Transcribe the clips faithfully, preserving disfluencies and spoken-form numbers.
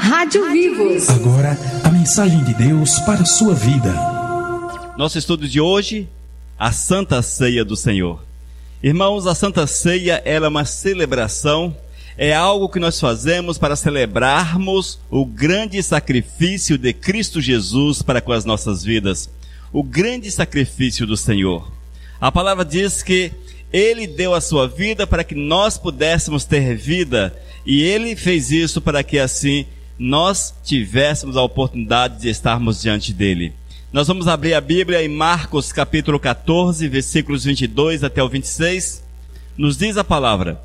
Rádio Vivos. Agora, a mensagem de Deus para a sua vida. Nosso estudo de hoje, a Santa Ceia do Senhor. Irmãos, a Santa Ceia ela é uma celebração, é algo que nós fazemos para celebrarmos o grande sacrifício de Cristo Jesus para com as nossas vidas. O grande sacrifício do Senhor. A palavra diz que Ele deu a sua vida para que nós pudéssemos ter vida, e Ele fez isso para que assim nós tivéssemos a oportunidade de estarmos diante dEle. Nós vamos abrir a Bíblia em Marcos capítulo catorze, versículos vinte e dois até o vinte e seis. Nos diz a palavra: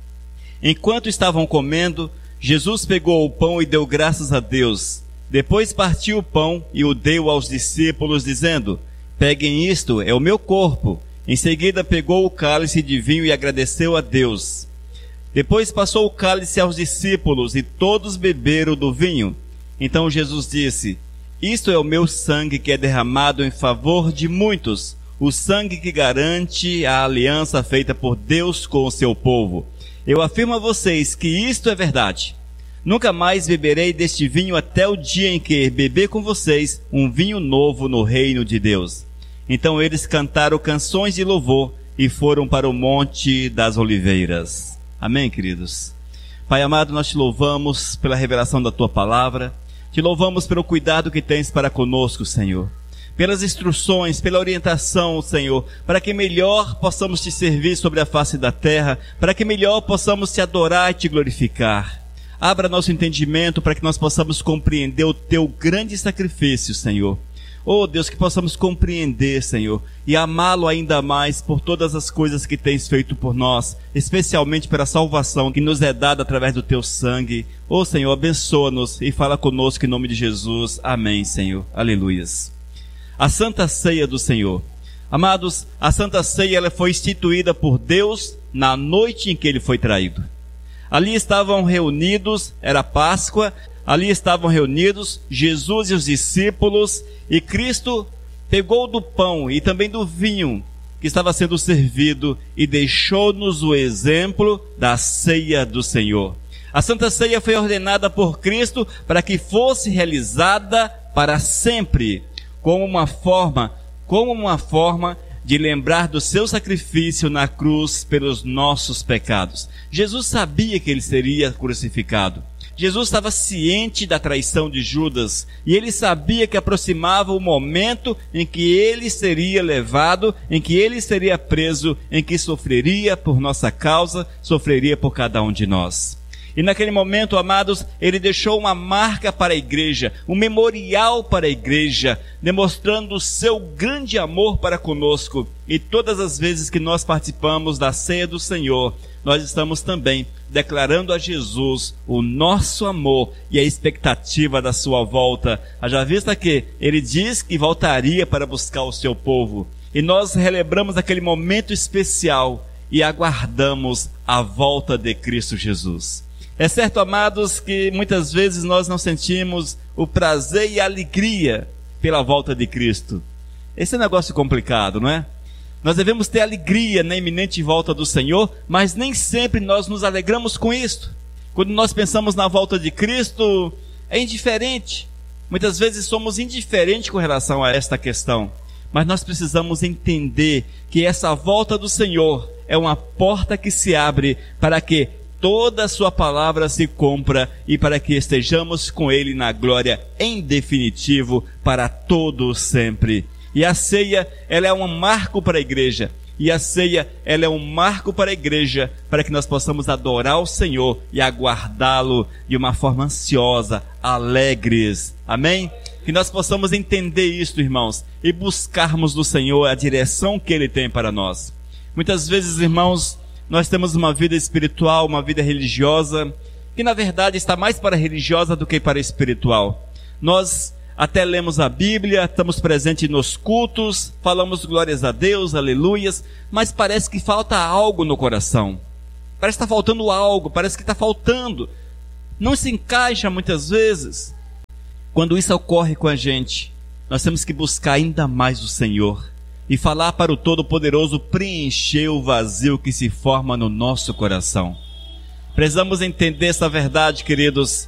enquanto estavam comendo, Jesus pegou o pão e deu graças a Deus. Depois partiu o pão e o deu aos discípulos, dizendo: peguem isto, é o meu corpo. Em seguida pegou o cálice de vinho e agradeceu a Deus. Depois passou o cálice aos discípulos e todos beberam do vinho. Então Jesus disse: isto é o meu sangue que é derramado em favor de muitos, o sangue que garante a aliança feita por Deus com o seu povo. Eu afirmo a vocês que isto é verdade. Nunca mais beberei deste vinho até o dia em que beber com vocês um vinho novo no reino de Deus. Então eles cantaram canções de louvor e foram para o Monte das Oliveiras. Amém, queridos? Pai amado, nós te louvamos pela revelação da tua palavra. Te louvamos pelo cuidado que tens para conosco, Senhor. Pelas instruções, pela orientação, Senhor, para que melhor possamos te servir sobre a face da terra, para que melhor possamos te adorar e te glorificar. Abra nosso entendimento para que nós possamos compreender o teu grande sacrifício, Senhor. Oh Deus, que possamos compreender, Senhor, e amá-lo ainda mais por todas as coisas que tens feito por nós, especialmente pela salvação que nos é dada através do teu sangue. Oh Senhor, abençoa-nos e fala conosco em nome de Jesus. Amém, Senhor. Aleluias. A Santa Ceia do Senhor. Amados, a Santa Ceia ela foi instituída por Deus na noite em que ele foi traído. Ali estavam reunidos, era Páscoa, ali estavam reunidos Jesus e os discípulos, e Cristo pegou do pão e também do vinho que estava sendo servido e deixou-nos o exemplo da ceia do Senhor. A Santa Ceia foi ordenada por Cristo para que fosse realizada para sempre, como uma forma, como uma forma de lembrar do seu sacrifício na cruz pelos nossos pecados. Jesus sabia que ele seria crucificado. Jesus estava ciente da traição de Judas, e ele sabia que aproximava o momento em que ele seria levado, em que ele seria preso, em que sofreria por nossa causa, sofreria por cada um de nós. E naquele momento, amados, ele deixou uma marca para a igreja, um memorial para a igreja, demonstrando o seu grande amor para conosco. E todas as vezes que nós participamos da ceia do Senhor, nós estamos também declarando a Jesus o nosso amor e a expectativa da sua volta. Haja vista que ele diz que voltaria para buscar o seu povo. E nós relembramos aquele momento especial e aguardamos a volta de Cristo Jesus. É certo, amados, que muitas vezes nós não sentimos o prazer e a alegria pela volta de Cristo. Esse é um negócio complicado, não é? Nós devemos ter alegria na iminente volta do Senhor, mas nem sempre nós nos alegramos com isto. Quando nós pensamos na volta de Cristo, é indiferente. Muitas vezes somos indiferentes com relação a esta questão. Mas nós precisamos entender que essa volta do Senhor é uma porta que se abre para que toda a sua palavra se cumpra e para que estejamos com Ele na glória em definitivo para todo sempre. E a ceia, ela é um marco para a igreja. E a ceia, ela é um marco para a igreja, para que nós possamos adorar o Senhor e aguardá-lo de uma forma ansiosa, alegres. Amém? Que nós possamos entender isto, irmãos, e buscarmos do Senhor a direção que Ele tem para nós. Muitas vezes, irmãos, nós temos uma vida espiritual, uma vida religiosa, que na verdade está mais para religiosa do que para espiritual. Nós até lemos a Bíblia, estamos presentes nos cultos, falamos glórias a Deus, aleluias, mas parece que falta algo no coração. Parece que está faltando algo, parece que está faltando. Não se encaixa muitas vezes. Quando isso ocorre com a gente, nós temos que buscar ainda mais o Senhor e falar para o Todo-Poderoso preencher o vazio que se forma no nosso coração. Precisamos entender essa verdade, queridos.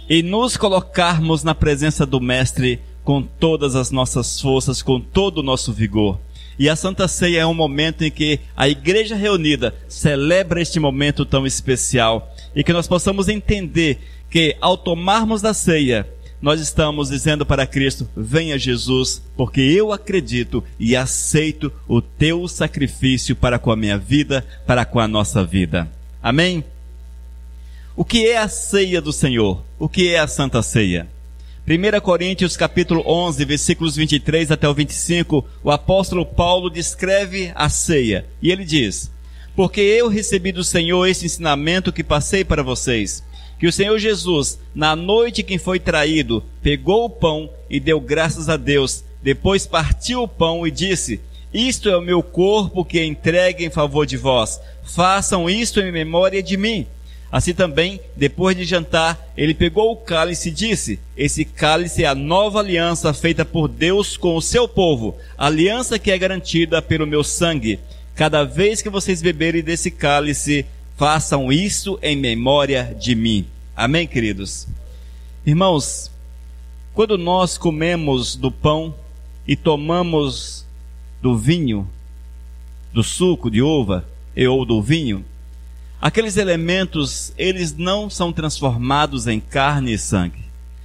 e nos colocarmos na presença do Mestre com todas as nossas forças, com todo o nosso vigor. E a Santa Ceia é um momento em que a igreja reunida celebra este momento tão especial e que nós possamos entender que ao tomarmos da ceia, nós estamos dizendo para Cristo: venha Jesus, porque eu acredito e aceito o teu sacrifício para com a minha vida, para com a nossa vida. Amém? O que é a ceia do Senhor? O que é a Santa Ceia? primeira Coríntios capítulo onze, versículos vinte e três até o vinte e cinco, o apóstolo Paulo descreve a ceia. E ele diz: porque eu recebi do Senhor esse ensinamento que passei para vocês, que o Senhor Jesus, na noite em que foi traído, pegou o pão e deu graças a Deus. Depois partiu o pão e disse: isto é o meu corpo que é entregue em favor de vós. Façam isto em memória de mim. Assim também, depois de jantar, ele pegou o cálice e disse: esse cálice é a nova aliança feita por Deus com o seu povo, aliança que é garantida pelo meu sangue. Cada vez que vocês beberem desse cálice, façam isso em memória de mim. Amém, queridos? Irmãos, quando nós comemos do pão e tomamos do vinho, do suco de uva ou do vinho, aqueles elementos, eles não são transformados em carne e sangue.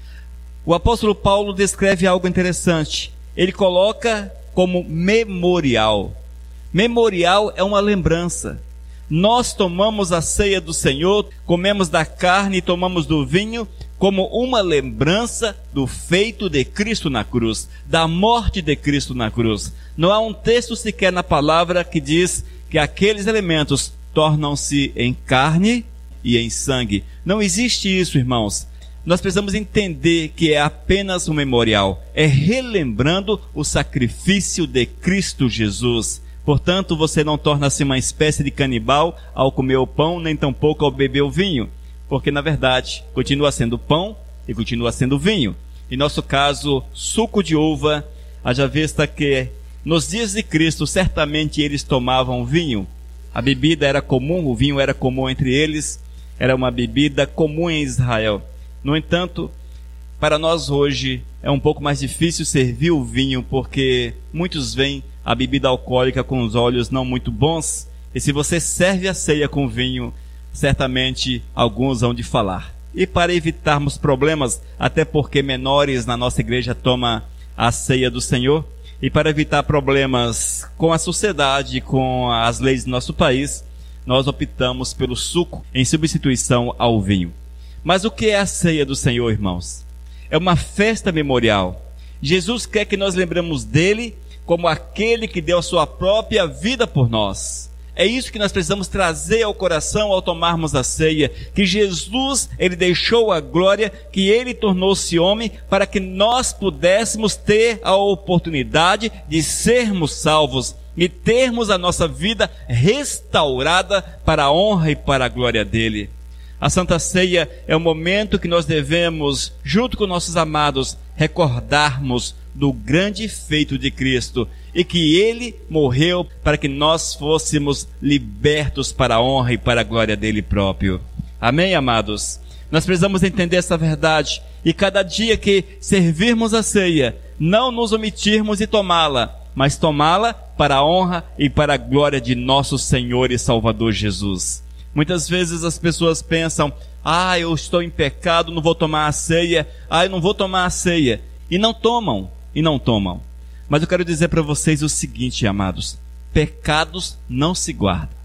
O apóstolo Paulo descreve algo interessante. Ele coloca como memorial. Memorial é uma lembrança. Nós tomamos a ceia do Senhor, comemos da carne e tomamos do vinho como uma lembrança do feito de Cristo na cruz, da morte de Cristo na cruz. Não há um texto sequer na palavra que diz que aqueles elementos tornam-se em carne e em sangue. Não existe isso, irmãos. Nós precisamos entender que é apenas um memorial. É relembrando o sacrifício de Cristo Jesus. Portanto, você não torna-se uma espécie de canibal ao comer o pão, nem tampouco ao beber o vinho. Porque, na verdade, continua sendo pão e continua sendo vinho. Em nosso caso, suco de uva, haja vista que nos dias de Cristo, certamente eles tomavam vinho. A bebida era comum, o vinho era comum entre eles, era uma bebida comum em Israel. No entanto, para nós hoje é um pouco mais difícil servir o vinho, porque muitos veem a bebida alcoólica com os olhos não muito bons, e se você serve a ceia com vinho, certamente alguns hão de falar. E para evitarmos problemas, até porque menores na nossa igreja tomam a ceia do Senhor, e para evitar problemas com a sociedade, com as leis do nosso país, nós optamos pelo suco em substituição ao vinho. Mas o que é a ceia do Senhor, irmãos? É uma festa memorial. Jesus quer que nós lembremos dele como aquele que deu a sua própria vida por nós. É isso que nós precisamos trazer ao coração ao tomarmos a ceia, que Jesus, ele deixou a glória, que ele tornou-se homem para que nós pudéssemos ter a oportunidade de sermos salvos e termos a nossa vida restaurada para a honra e para a glória dele. A Santa Ceia é o momento que nós devemos, junto com nossos amados, recordarmos do grande feito de Cristo e que ele morreu para que nós fôssemos libertos para a honra e para a glória dele próprio. Amém, amados? Nós precisamos entender essa verdade e cada dia que servirmos a ceia, não nos omitirmos de tomá-la, mas tomá-la para a honra e para a glória de nosso Senhor e Salvador Jesus. Muitas vezes as pessoas pensam: ah, eu estou em pecado, não vou tomar a ceia, ah, eu não vou tomar a ceia, e não tomam, e não tomam. Mas eu quero dizer para vocês o seguinte, amados: pecados não se guardam.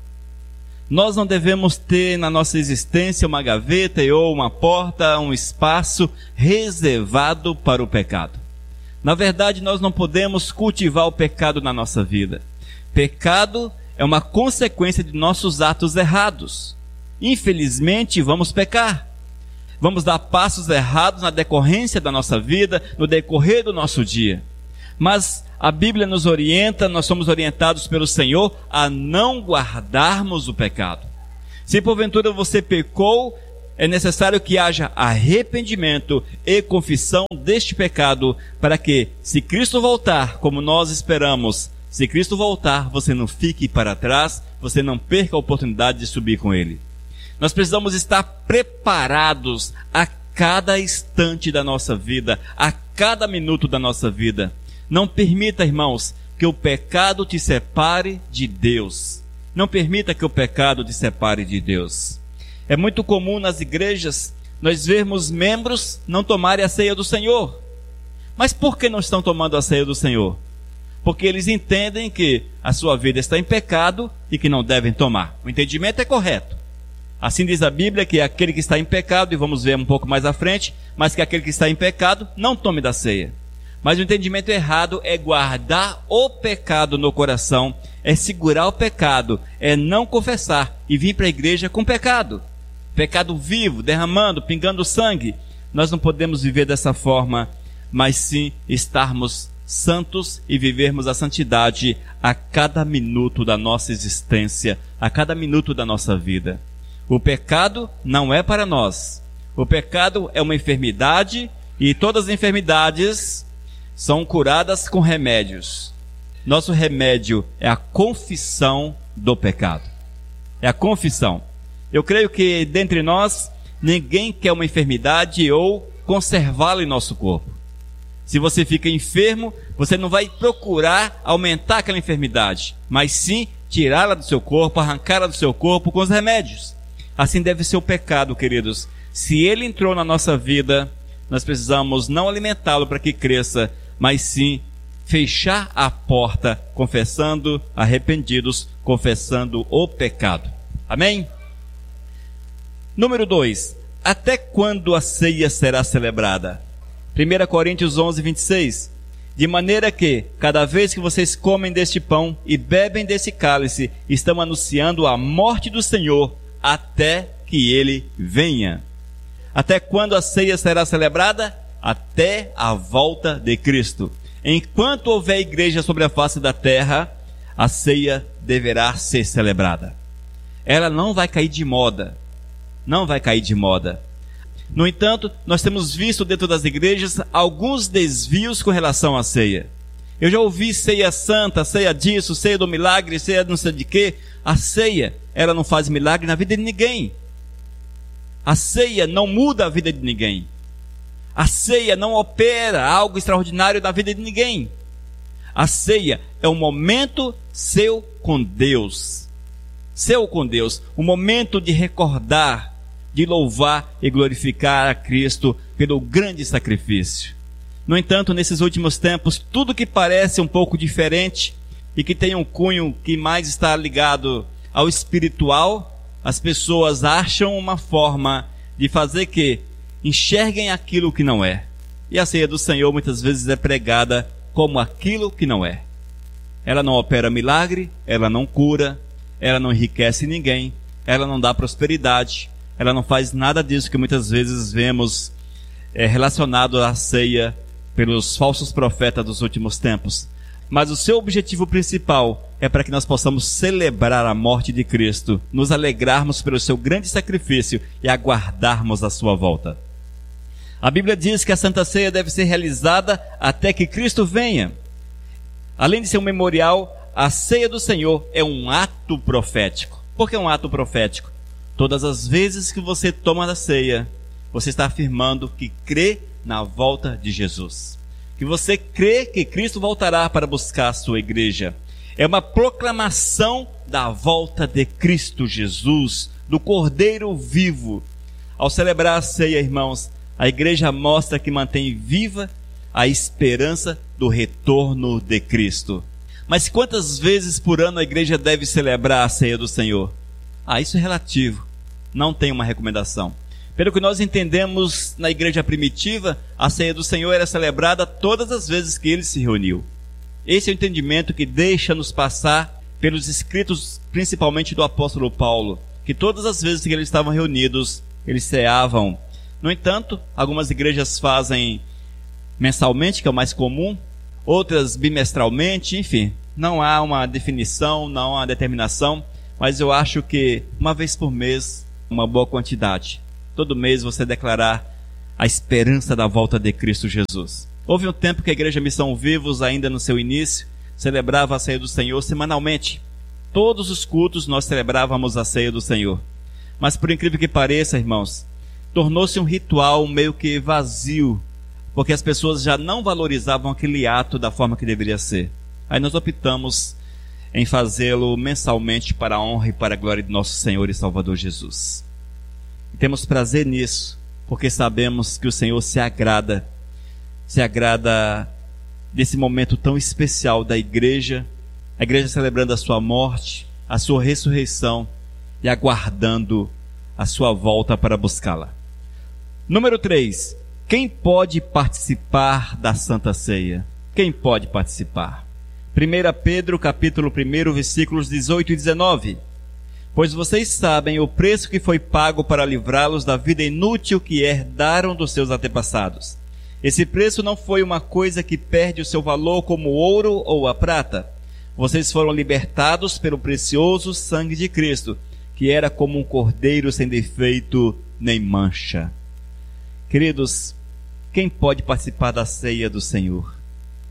Nós não devemos ter na nossa existência uma gaveta ou uma porta, um espaço reservado para o pecado. Na verdade, nós não podemos cultivar o pecado na nossa vida. Pecado é uma consequência de nossos atos errados. Infelizmente, vamos pecar. Vamos dar passos errados na decorrência da nossa vida, no decorrer do nosso dia. Mas a Bíblia nos orienta, nós somos orientados pelo Senhor a não guardarmos o pecado. Se porventura você pecou, é necessário que haja arrependimento e confissão deste pecado, para que, se Cristo voltar, como nós esperamos, se Cristo voltar, você não fique para trás, você não perca a oportunidade de subir com Ele. Nós precisamos estar preparados a cada instante da nossa vida, a cada minuto da nossa vida. Não permita, irmãos, que o pecado te separe de Deus. Não permita que o pecado te separe de Deus. É muito comum nas igrejas nós vermos membros não tomarem a ceia do Senhor. Mas por que não estão tomando a ceia do Senhor? Porque eles entendem que a sua vida está em pecado e que não devem tomar. O entendimento é correto. Assim diz a Bíblia que aquele que está em pecado, e vamos ver um pouco mais à frente, mas que aquele que está em pecado não tome da ceia. Mas o entendimento errado é guardar o pecado no coração, é segurar o pecado, é não confessar e vir para a igreja com pecado. Pecado vivo, derramando, pingando sangue. Nós não podemos viver dessa forma, mas sim estarmos santos e vivermos a santidade a cada minuto da nossa existência, a cada minuto da nossa vida. O pecado não é para nós. O pecado é uma enfermidade e todas as enfermidades são curadas com remédios. Nosso remédio é a confissão do pecado. É a confissão. Eu creio que dentre nós, ninguém quer uma enfermidade ou conservá-la em nosso corpo. Se você fica enfermo, você não vai procurar aumentar aquela enfermidade, mas sim tirá-la do seu corpo, arrancá-la do seu corpo com os remédios. Assim deve ser o pecado, queridos. Se ele entrou na nossa vida, nós precisamos não alimentá-lo para que cresça, mas sim fechar a porta, confessando, arrependidos, confessando o pecado. Amém? Número dois. Até quando a ceia será celebrada? primeira Coríntios onze, vinte e seis. De maneira que, cada vez que vocês comem deste pão e bebem desse cálice, estão anunciando a morte do Senhor até que ele venha. Até quando a ceia será celebrada? Até a volta de Cristo. Enquanto houver igreja sobre a face da terra, a ceia deverá ser celebrada. Ela não vai cair de moda. Não vai cair de moda. No entanto, nós temos visto dentro das igrejas alguns desvios com relação à ceia. Eu já ouvi ceia santa, ceia disso, ceia do milagre, ceia não sei de quê. A ceia, ela não faz milagre na vida de ninguém. A ceia não muda a vida de ninguém. A ceia não opera algo extraordinário na vida de ninguém. A ceia é um momento seu com Deus. Seu com Deus. Um momento de recordar, de louvar e glorificar a Cristo pelo grande sacrifício. No entanto, nesses últimos tempos, tudo que parece um pouco diferente e que tem um cunho que mais está ligado ao espiritual, as pessoas acham uma forma de fazer que enxerguem aquilo que não é. E a ceia do Senhor muitas vezes é pregada como aquilo que não é. Ela não opera milagre, ela não cura, ela não enriquece ninguém, ela não dá prosperidade, ela não faz nada disso que muitas vezes vemos é, relacionado à ceia pelos falsos profetas dos últimos tempos. Mas o seu objetivo principal é para que nós possamos celebrar a morte de Cristo, nos alegrarmos pelo seu grande sacrifício e aguardarmos a sua volta. A Bíblia diz que a Santa Ceia deve ser realizada até que Cristo venha. Além de ser um memorial, a ceia do Senhor é um ato profético. Por que um ato profético? Todas as vezes que você toma a ceia, você está afirmando que crê na volta de Jesus. Que você crê que Cristo voltará para buscar a sua igreja. É uma proclamação da volta de Cristo Jesus, do Cordeiro vivo. Ao celebrar a ceia, irmãos, a igreja mostra que mantém viva a esperança do retorno de Cristo. Mas quantas vezes por ano a igreja deve celebrar a ceia do Senhor? Ah, isso é relativo. Não tem uma recomendação. Pelo que nós entendemos na igreja primitiva, a ceia do Senhor era celebrada todas as vezes que ele se reuniu. Esse é o entendimento que deixa-nos passar pelos escritos, principalmente do apóstolo Paulo, que todas as vezes que eles estavam reunidos, eles ceavam. No entanto, algumas igrejas fazem mensalmente, que é o mais comum, outras bimestralmente, enfim, não há uma definição, não há uma determinação, mas eu acho que uma vez por mês, uma boa quantidade. Todo mês você declarar a esperança da volta de Cristo Jesus. Houve um tempo que a Igreja Missão Vivos, ainda no seu início, celebrava a ceia do Senhor semanalmente. Todos os cultos nós celebrávamos a ceia do Senhor. Mas por incrível que pareça, irmãos, tornou-se um ritual meio que vazio, porque as pessoas já não valorizavam aquele ato da forma que deveria ser. Aí nós optamos em fazê-lo mensalmente para a honra e para a glória de nosso Senhor e Salvador Jesus. E temos prazer nisso, porque sabemos que o Senhor se agrada, se agrada desse momento tão especial da igreja, a igreja celebrando a sua morte, a sua ressurreição e aguardando a sua volta para buscá-la. Número três. Quem pode participar da Santa Ceia? Quem pode participar? primeira Pedro, capítulo um, versículos dezoito e dezenove. Pois vocês sabem o preço que foi pago para livrá-los da vida inútil que herdaram dos seus antepassados. Esse preço não foi uma coisa que perde o seu valor como o ouro ou a prata. Vocês foram libertados pelo precioso sangue de Cristo, que era como um cordeiro sem defeito nem mancha. Queridos, quem pode participar da ceia do Senhor?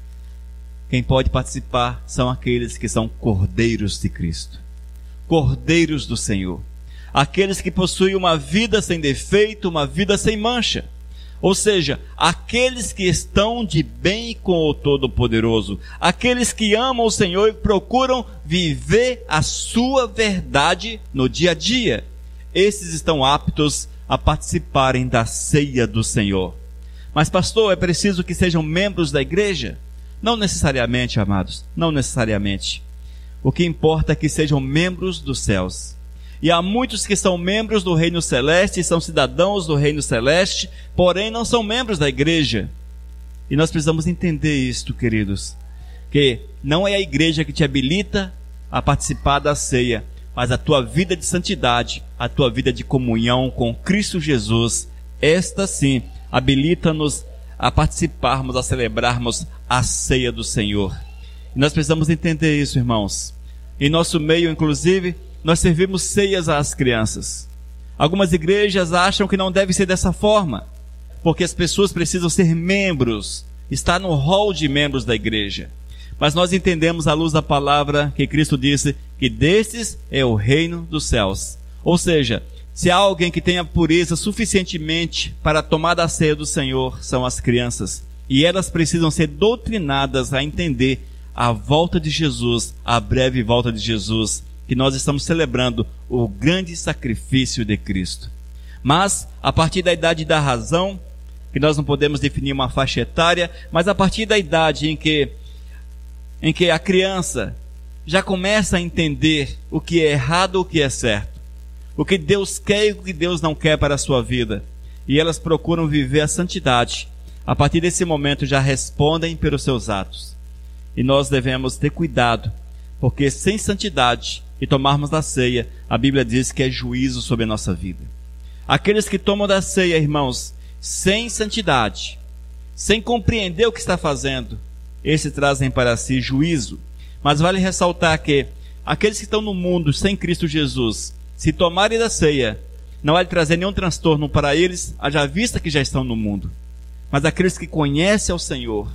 Quem pode participar são aqueles que são cordeiros de Cristo, cordeiros do Senhor, aqueles que possuem uma vida sem defeito, uma vida sem mancha, ou seja, aqueles que estão de bem com o Todo-Poderoso, aqueles que amam o Senhor e procuram viver a sua verdade no dia a dia. Esses estão aptos a participarem da ceia do Senhor. Mas pastor, é preciso que sejam membros da igreja? Não necessariamente, amados, não necessariamente. O que importa é que sejam membros dos céus. E há muitos que são membros do reino celeste, são cidadãos do reino celeste, porém não são membros da igreja. E nós precisamos entender isto, queridos, que não é a igreja que te habilita a participar da ceia, mas a tua vida de santidade, a tua vida de comunhão com Cristo Jesus, esta sim habilita-nos a participarmos, a celebrarmos a ceia do Senhor. E nós precisamos entender isso, irmãos. Em nosso meio, inclusive, nós servimos ceias às crianças. Algumas igrejas acham que não deve ser dessa forma, porque as pessoas precisam ser membros, estar no hall de membros da igreja. Mas nós entendemos à luz da palavra que Cristo disse que destes é o reino dos céus. Ou seja, se há alguém que tenha pureza suficientemente para tomar da ceia do Senhor, são as crianças. E elas precisam ser doutrinadas a entender a volta de Jesus, a breve volta de Jesus, que nós estamos celebrando o grande sacrifício de Cristo. Mas, a partir da idade da razão, que nós não podemos definir uma faixa etária, mas a partir da idade em que, em que a criança já começa a entender o que é errado e o que é certo, o que Deus quer e o que Deus não quer para a sua vida, e elas procuram viver a santidade, a partir desse momento já respondem pelos seus atos. E nós devemos ter cuidado, porque sem santidade e tomarmos da ceia, a Bíblia diz que é juízo sobre a nossa vida. Aqueles que tomam da ceia, irmãos, sem santidade, sem compreender o que está fazendo, esses trazem para si juízo. Mas vale ressaltar que aqueles que estão no mundo sem Cristo Jesus, se tomarem da ceia, não vai trazer nenhum transtorno para eles, haja vista que já estão no mundo. Mas aqueles que conhecem ao Senhor,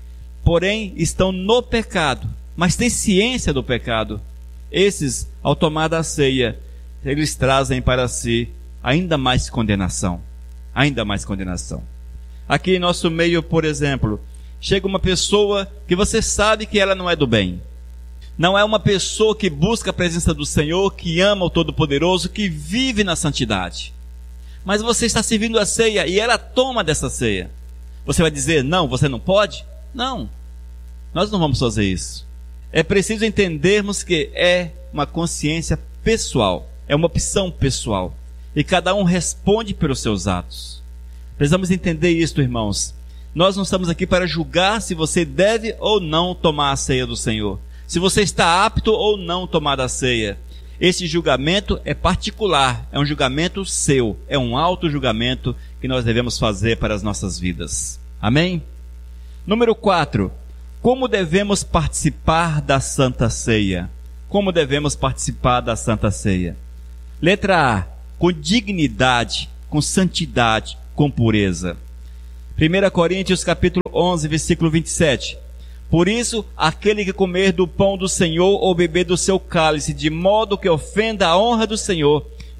porém estão no pecado, mas têm ciência do pecado, esses, ao tomar da ceia, eles trazem para si ainda mais condenação. Ainda mais condenação. Aqui em nosso meio, por exemplo, chega uma pessoa que você sabe que ela não é do bem. Não é uma pessoa que busca a presença do Senhor, que ama o Todo-Poderoso, que vive na santidade. Mas você está servindo a ceia e ela toma dessa ceia. Você vai dizer, não, você não pode? Não, nós não vamos fazer isso. É preciso entendermos que é uma consciência pessoal, é uma opção pessoal. E cada um responde pelos seus atos. Precisamos entender isso, irmãos. Nós não estamos aqui para julgar se você deve ou não tomar a ceia do Senhor, se você está apto ou não tomar a ceia. Esse julgamento é particular, é um julgamento seu, é um auto-julgamento que nós devemos fazer para as nossas vidas. Amém? Número quatro. Como devemos participar da Santa Ceia? Como devemos participar da Santa Ceia? Letra A. Com dignidade, com santidade, com pureza. primeira Coríntios capítulo onze, versículo vinte e sete. Por isso, aquele que comer do pão do Senhor ou beber do seu cálice, de modo que ofenda a honra do Senhor,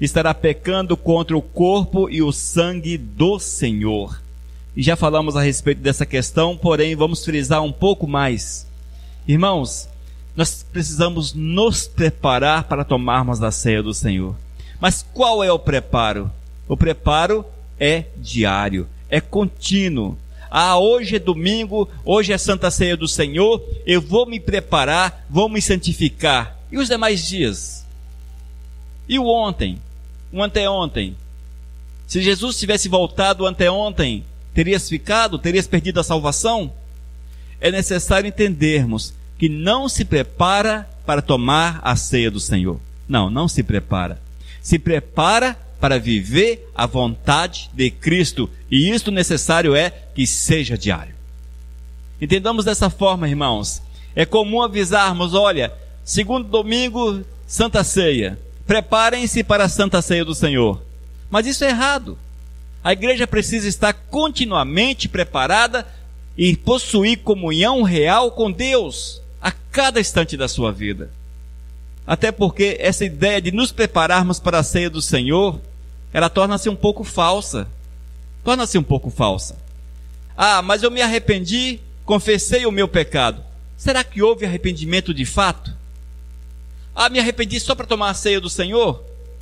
estará pecando contra o corpo e o sangue do Senhor. E já falamos a respeito dessa questão, porém vamos frisar um pouco mais. Irmãos, nós precisamos nos preparar para tomarmos da ceia do Senhor. Mas qual é o preparo? O preparo é diário, é contínuo. Ah, hoje é domingo, hoje é Santa Ceia do Senhor, eu vou me preparar, vou me santificar. E os demais dias? E o ontem? O anteontem? Se Jesus tivesse voltado anteontem, terias ficado? Terias perdido a salvação? É necessário entendermos que não se prepara para tomar a ceia do Senhor. Não, não se prepara. Se prepara para viver a vontade de Cristo. E isto necessário é que seja diário. Entendamos dessa forma, irmãos. É comum avisarmos, olha, segundo domingo, Santa Ceia. Preparem-se para a Santa Ceia do Senhor. Mas isso é errado. A igreja precisa estar continuamente preparada e possuir comunhão real com Deus a cada instante da sua vida. Até porque essa ideia de nos prepararmos para a ceia do Senhor, ela torna-se um pouco falsa. Torna-se um pouco falsa. Ah, mas eu me arrependi, confessei o meu pecado. Será que houve arrependimento de fato? Ah, me arrependi só para tomar a ceia do Senhor?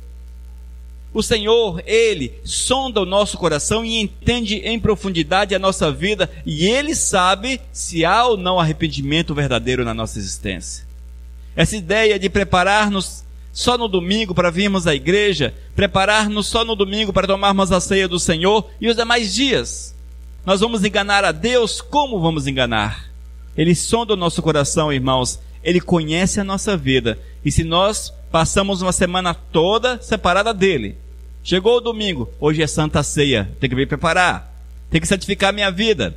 O Senhor, Ele sonda o nosso coração e entende em profundidade a nossa vida, e Ele sabe se há ou não arrependimento verdadeiro na nossa existência. Essa ideia de preparar-nos só no domingo para virmos à igreja, preparar-nos só no domingo para tomarmos a ceia do Senhor e os demais dias, nós vamos enganar a Deus. Como vamos enganar? Ele sonda o nosso coração, irmãos. Ele conhece a nossa vida. E se nós passamos uma semana toda separada dele, chegou o domingo, hoje é Santa Ceia, tem que me preparar, tem que santificar minha vida.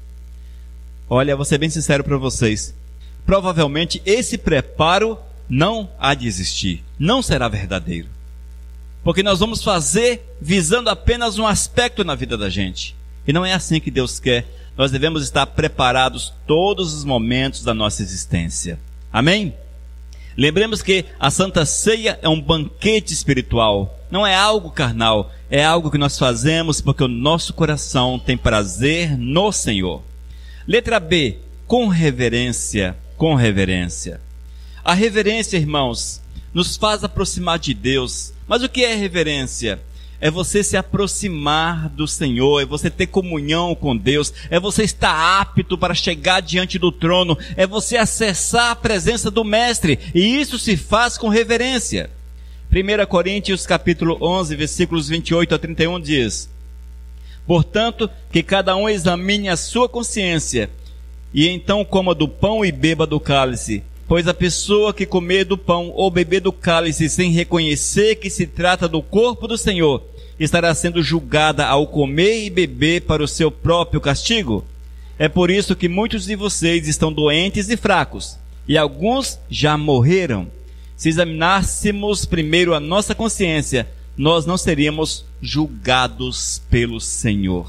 Olha, vou ser bem sincero para vocês, provavelmente esse preparo não há de existir, não será verdadeiro, porque nós vamos fazer visando apenas um aspecto na vida da gente, e não é assim que Deus quer. Nós devemos estar preparados todos os momentos da nossa existência. Amém? Lembremos que a Santa Ceia é um banquete espiritual, não é algo carnal, é algo que nós fazemos porque o nosso coração tem prazer no Senhor. Letra B, com reverência, com reverência. A reverência, irmãos, nos faz aproximar de Deus. Mas o que é reverência? É você se aproximar do Senhor, é você ter comunhão com Deus, é você estar apto para chegar diante do trono, é você acessar a presença do Mestre, e isso se faz com reverência. primeira Coríntios capítulo onze, versículos vinte e oito a trinta e um diz: portanto, que cada um examine a sua consciência, e então coma do pão e beba do cálice. Pois a pessoa que comer do pão ou beber do cálice sem reconhecer que se trata do corpo do Senhor, estará sendo julgada ao comer e beber para o seu próprio castigo. É por isso que muitos de vocês estão doentes e fracos, e alguns já morreram. Se examinássemos primeiro a nossa consciência, nós não seríamos julgados pelo Senhor.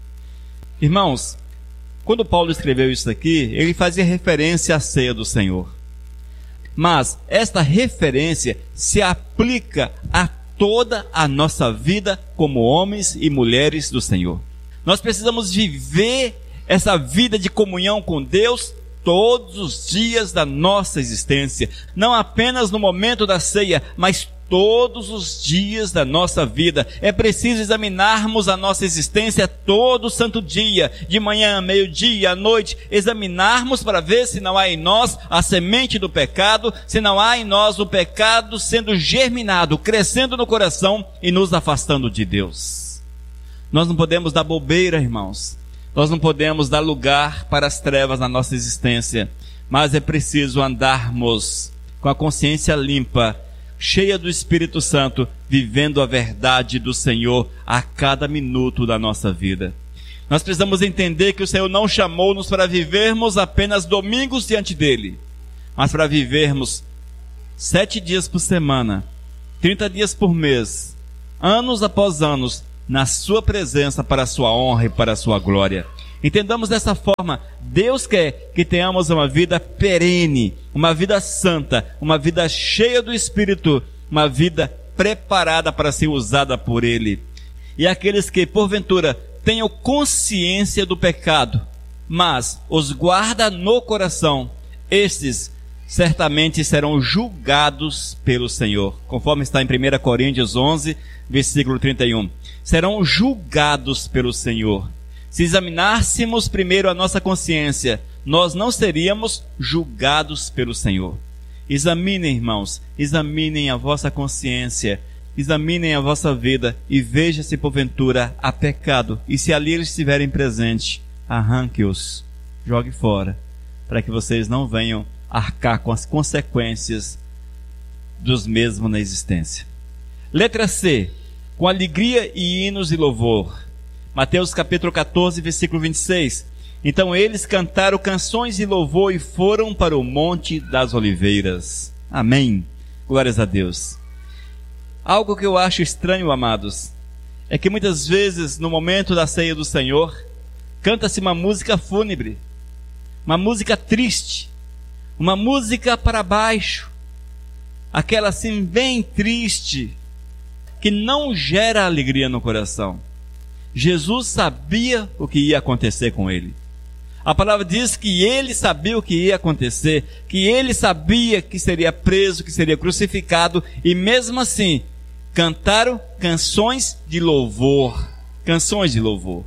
Irmãos, quando Paulo escreveu isso aqui, ele fazia referência à ceia do Senhor. Mas esta referência se aplica a toda a nossa vida como homens e mulheres do Senhor. Nós precisamos viver essa vida de comunhão com Deus todos os dias da nossa existência. Não apenas no momento da ceia, mas todos os dias da nossa vida. É preciso examinarmos a nossa existência todo santo dia, de manhã, meio-dia, à noite, examinarmos para ver se não há em nós a semente do pecado, se não há em nós o pecado sendo germinado, crescendo no coração e nos afastando de Deus. Nós não podemos dar bobeira, irmãos. Nós não podemos dar lugar para as trevas na nossa existência, mas é preciso andarmos com a consciência limpa, cheia do Espírito Santo, vivendo a verdade do Senhor a cada minuto da nossa vida. Nós precisamos entender que o Senhor não chamou-nos para vivermos apenas domingos diante dEle, mas para vivermos sete dias por semana, trinta dias por mês, anos após anos, na sua presença, para a sua honra e para a sua glória. Entendamos dessa forma, Deus quer que tenhamos uma vida perene, uma vida santa, uma vida cheia do Espírito, uma vida preparada para ser usada por Ele. E aqueles que, porventura, tenham consciência do pecado, mas os guarda no coração, estes certamente serão julgados pelo Senhor. Conforme está em primeira Coríntios onze, versículo trinta e um. Serão julgados pelo Senhor. Se examinássemos primeiro a nossa consciência, nós não seríamos julgados pelo Senhor. Examinem, irmãos, examinem a vossa consciência, examinem a vossa vida e veja se porventura há pecado. E se ali eles estiverem presentes, arranque-os, jogue fora, para que vocês não venham arcar com as consequências dos mesmos na existência. Letra C. Com alegria e hinos e louvor. Mateus capítulo catorze, versículo vinte e seis. Então eles cantaram canções de louvor e foram para o Monte das Oliveiras. Amém. Glórias a Deus. Algo que eu acho estranho, amados, é que muitas vezes no momento da ceia do Senhor, canta-se uma música fúnebre, uma música triste, uma música para baixo, aquela assim bem triste, que não gera alegria no coração. Jesus sabia o que ia acontecer com ele. A palavra diz que ele sabia o que ia acontecer, que ele sabia que seria preso, que seria crucificado, e mesmo assim, cantaram canções de louvor, canções de louvor.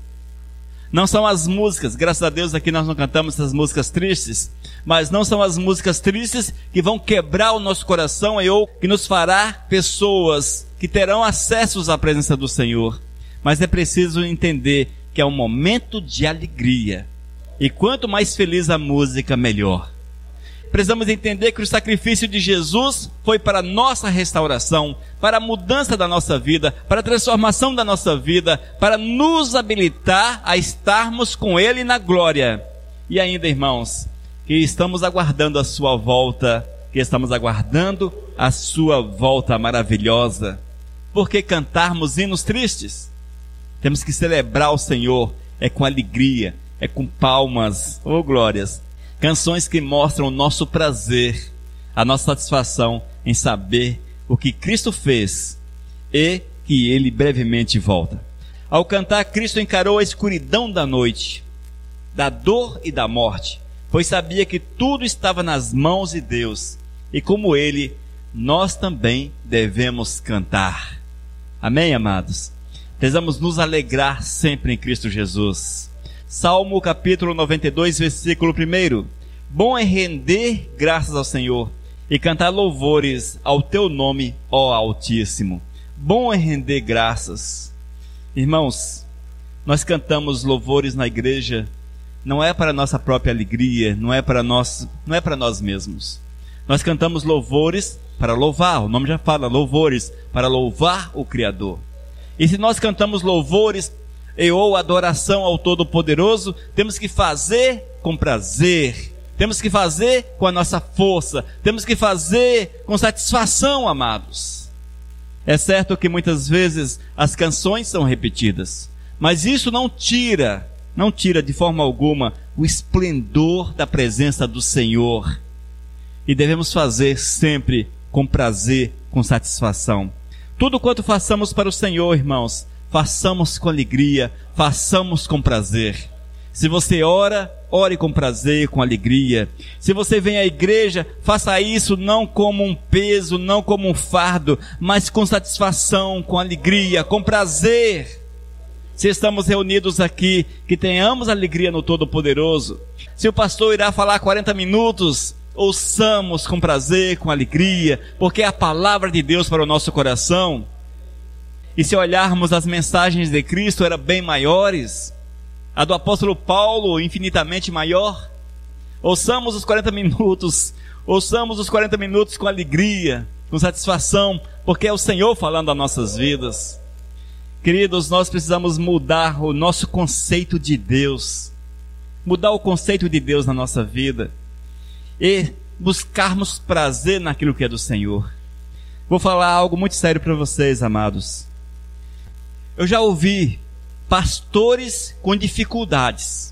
Não são as músicas, graças a Deus aqui nós não cantamos essas músicas tristes, mas não são as músicas tristes que vão quebrar o nosso coração ou que nos fará pessoas que terão acesso à presença do Senhor. Mas é preciso entender que é um momento de alegria. E quanto mais feliz a música, melhor. Precisamos entender que o sacrifício de Jesus foi para a nossa restauração, para a mudança da nossa vida, para a transformação da nossa vida, para nos habilitar a estarmos com Ele na glória. E ainda, irmãos, que estamos aguardando a sua volta, que estamos aguardando a sua volta maravilhosa. Por que cantarmos hinos tristes? Temos que celebrar o Senhor, é com alegria, é com palmas, oh glórias. Canções que mostram o nosso prazer, a nossa satisfação em saber o que Cristo fez e que Ele brevemente volta. Ao cantar, Cristo encarou a escuridão da noite, da dor e da morte, pois sabia que tudo estava nas mãos de Deus. E como Ele, nós também devemos cantar. Amém, amados? Precisamos nos alegrar sempre em Cristo Jesus. Salmo capítulo noventa e dois, versículo um. Bom é render graças ao Senhor e cantar louvores ao teu nome, ó Altíssimo. Bom é render graças. Irmãos, nós cantamos louvores na igreja, não é para nossa própria alegria, não é para nós, não é para nós mesmos. Nós cantamos louvores para louvar, o nome já fala, louvores, para louvar o Criador. E se nós cantamos louvores e ou adoração ao Todo-Poderoso, temos que fazer com prazer, temos que fazer com a nossa força, temos que fazer com satisfação, amados. É certo que muitas vezes as canções são repetidas, mas isso não tira, não tira de forma alguma o esplendor da presença do Senhor. E devemos fazer sempre com prazer, com satisfação. Tudo quanto façamos para o Senhor, irmãos, façamos com alegria, façamos com prazer. Se você ora, ore com prazer, com alegria. Se você vem à igreja, faça isso não como um peso, não como um fardo, mas com satisfação, com alegria, com prazer. Se estamos reunidos aqui, que tenhamos alegria no Todo-Poderoso. Se o pastor irá falar quarenta minutos, ouçamos com prazer, com alegria, porque é a palavra de Deus para o nosso coração. E se olharmos as mensagens de Cristo, eram bem maiores. A do apóstolo Paulo, infinitamente maior. Ouçamos os quarenta minutos, ouçamos os quarenta minutos com alegria, com satisfação, porque é o Senhor falando às nossas vidas. Queridos, nós precisamos mudar o nosso conceito de Deus, mudar o conceito de Deus na nossa vida e buscarmos prazer naquilo que é do Senhor. Vou falar algo muito sério para vocês, amados. Eu já ouvi pastores com dificuldades,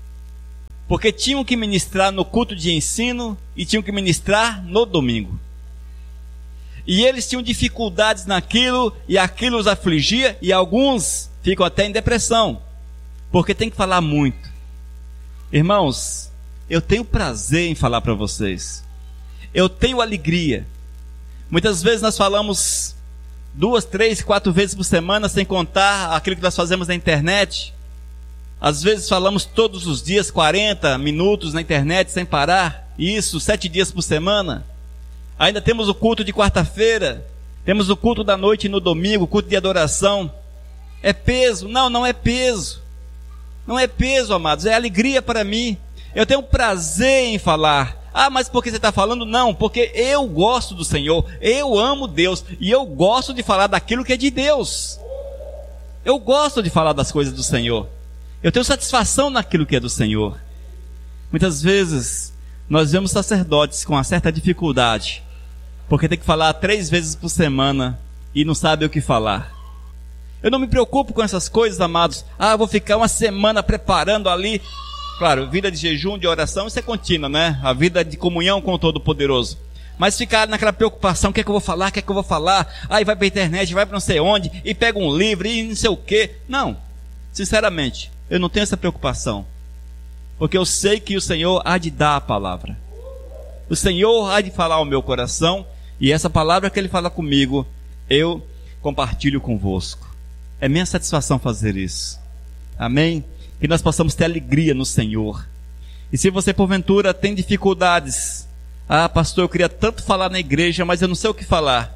porque tinham que ministrar no culto de ensino e tinham que ministrar no domingo. E eles tinham dificuldades naquilo, e aquilo os afligia, e alguns ficam até em depressão, porque tem que falar muito. Irmãos, eu tenho prazer em falar para vocês. Eu tenho alegria. Muitas vezes nós falamos duas, três, quatro vezes por semana, sem contar aquilo que nós fazemos na internet. Às vezes falamos todos os dias, quarenta minutos na internet, sem parar. Isso, sete dias por semana. Ainda temos o culto de quarta-feira, temos o culto da noite no domingo, o culto de adoração. É peso? Não, não é peso. Não é peso, amados, é alegria para mim. Eu tenho prazer em falar. Ah, mas por que você está falando? Não, porque eu gosto do Senhor, eu amo Deus, e eu gosto de falar daquilo que é de Deus. Eu gosto de falar das coisas do Senhor. Eu tenho satisfação naquilo que é do Senhor. Muitas vezes nós vemos sacerdotes com uma certa dificuldade, porque tem que falar três vezes por semana e não sabe o que falar. Eu não me preocupo com essas coisas, amados. Ah, vou ficar uma semana preparando ali. Claro, vida de jejum, de oração, isso é contínua, né? A vida de comunhão com o Todo-Poderoso. Mas ficar naquela preocupação, o que é que eu vou falar, o que é que eu vou falar? Aí vai para a internet, vai para não sei onde, e pega um livro, e não sei o quê. Não, sinceramente, eu não tenho essa preocupação. Porque eu sei que o Senhor há de dar a palavra. O Senhor há de falar ao meu coração, e essa palavra que Ele fala comigo, eu compartilho convosco. É minha satisfação fazer isso. Amém? Que nós possamos ter alegria no Senhor. E se você porventura tem dificuldades, ah, pastor, eu queria tanto falar na igreja, mas eu não sei o que falar.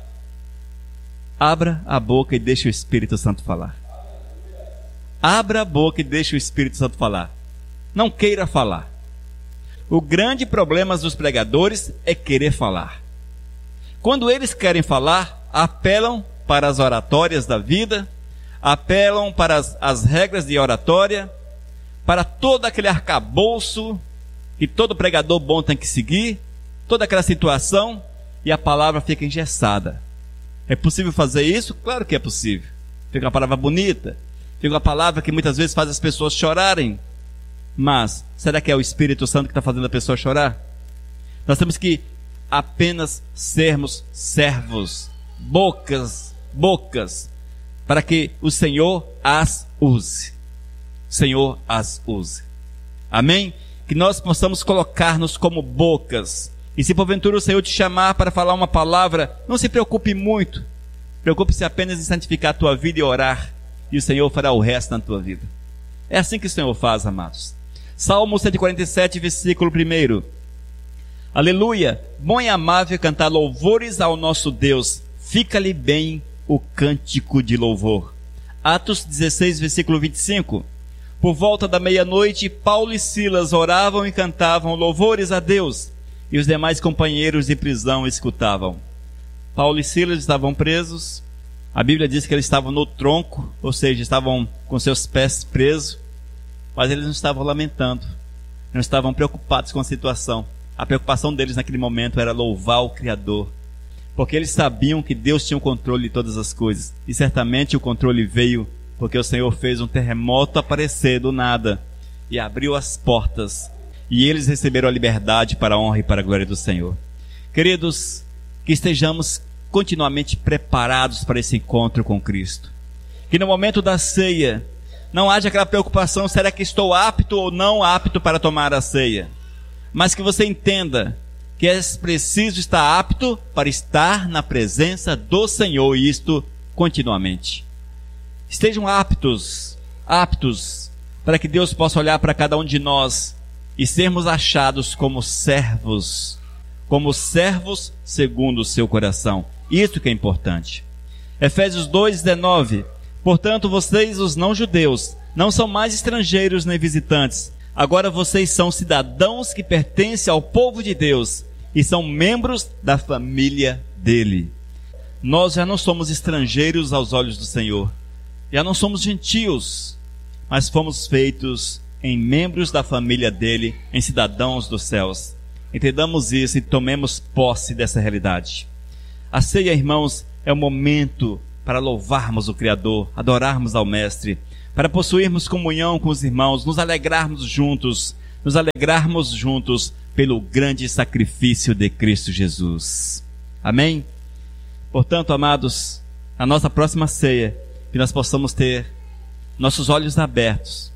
Abra a boca e deixe o Espírito Santo falar. Abra a boca e deixe o Espírito Santo falar. Não queira falar. O grande problema dos pregadores é querer falar. Quando eles querem falar, apelam para as oratórias da vida, apelam para as, as regras de oratória, para todo aquele arcabouço que todo pregador bom tem que seguir, toda aquela situação, e a palavra fica engessada. É possível fazer isso? Claro que é possível. Fica uma palavra bonita, fica uma palavra que muitas vezes faz as pessoas chorarem. Mas, será que é o Espírito Santo que está fazendo a pessoa chorar? Nós temos que apenas sermos servos, bocas, bocas, para que o Senhor as use. O Senhor as use. Amém? Que nós possamos colocar-nos como bocas. E se porventura o Senhor te chamar para falar uma palavra, não se preocupe muito. Preocupe-se apenas em santificar a tua vida e orar. E o Senhor fará o resto na tua vida. É assim que o Senhor faz, amados. Salmo cento e quarenta e sete, versículo um. Aleluia! Bom e amável cantar louvores ao nosso Deus. Fica-lhe bem o cântico de louvor. Atos dezesseis, versículo vinte e cinco. Por volta da meia-noite, Paulo e Silas oravam e cantavam louvores a Deus, e os demais companheiros de prisão escutavam. Paulo e Silas estavam presos. A Bíblia diz que eles estavam no tronco, ou seja, estavam com seus pés presos. Mas eles não estavam lamentando, não estavam preocupados com a situação. A preocupação deles naquele momento era louvar o Criador, porque eles sabiam que Deus tinha o controle de todas as coisas. E certamente o controle veio porque o Senhor fez um terremoto aparecer do nada e abriu as portas, e eles receberam a liberdade para a honra e para a glória do Senhor. Queridos, que estejamos continuamente preparados para esse encontro com Cristo. Que no momento da ceia não haja aquela preocupação, será que estou apto ou não apto para tomar a ceia? Mas que você entenda que é preciso estar apto para estar na presença do Senhor, e isto continuamente. Estejam aptos, aptos, para que Deus possa olhar para cada um de nós e sermos achados como servos, como servos segundo o seu coração. Isso que é importante. Efésios dois, dezenove. Portanto, vocês, os não-judeus, não são mais estrangeiros nem visitantes. Agora vocês são cidadãos que pertencem ao povo de Deus e são membros da família dele. Nós já não somos estrangeiros aos olhos do Senhor. Já não somos gentios, mas fomos feitos em membros da família dele, em cidadãos dos céus. Entendamos isso e tomemos posse dessa realidade. A ceia, irmãos, é o momento para louvarmos o Criador, adorarmos ao Mestre, para possuirmos comunhão com os irmãos, nos alegrarmos juntos, nos alegrarmos juntos pelo grande sacrifício de Cristo Jesus. Amém? Portanto, amados, a nossa próxima ceia, que nós possamos ter nossos olhos abertos